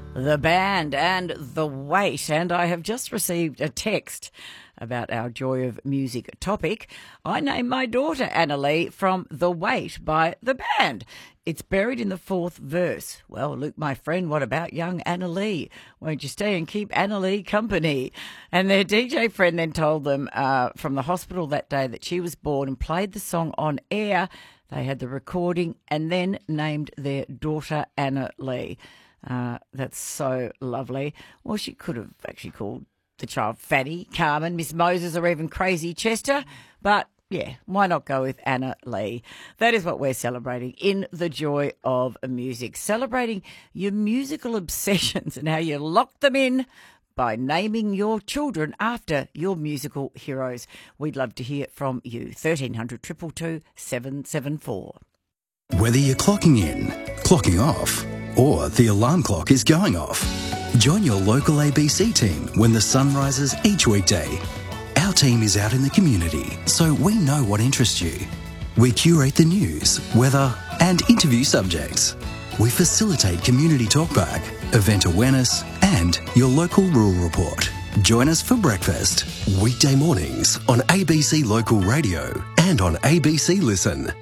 The Band and The Wait, and I have just received a text about our Joy of Music topic. I named my daughter Annalie from The Wait by The Band. It's buried in the fourth verse. Well, Luke, my friend, what about young Annalie? Won't you stay and keep Annalie company? And their DJ friend then told them from the hospital that day that she was born and played the song on air. They had the recording and then named their daughter Annalie. That's so lovely. Well, she could have actually called the child Fanny, Carmen, Miss Moses, or even Crazy Chester. But yeah, why not go with Anna Lee? That is what we're celebrating in the Joy of Music. Celebrating your musical obsessions and how you lock them in by naming your children after your musical heroes. We'd love to hear from you. 1300 222 774. Whether you're clocking in, clocking off, or the alarm clock is going off, join your local ABC team when the sun rises each weekday. Our team is out in the community, so we know what interests you. We curate the news, weather, and interview subjects. We facilitate community talkback, event awareness, and your local rural report. Join us for breakfast, weekday mornings on ABC Local Radio and on ABC Listen.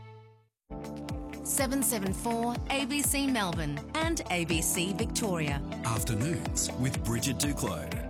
774 ABC Melbourne and ABC Victoria. Afternoons with Bridget Duclos.